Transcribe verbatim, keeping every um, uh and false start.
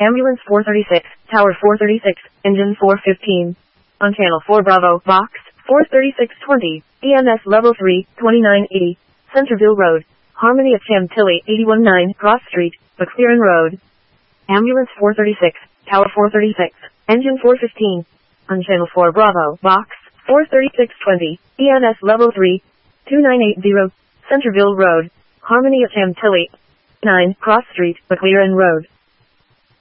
Ambulance four thirty-six, Tower four thirty-six, Engine four fifteen. On Channel four Bravo, Box four thirty-six twenty, E M S Level three, twenty-nine eighty, Centerville Road, Harmony of Chantilly, eighty-one nine, Cross Street, McLaren Road. Ambulance four thirty-six, Tower four thirty-six, Engine four fifteen. On Channel four Bravo, Box four thirty-six twenty, E M S Level three, twenty-nine eighty, Centerville Road, Harmony of Chantilly, nine, Cross Street, McLaren Road.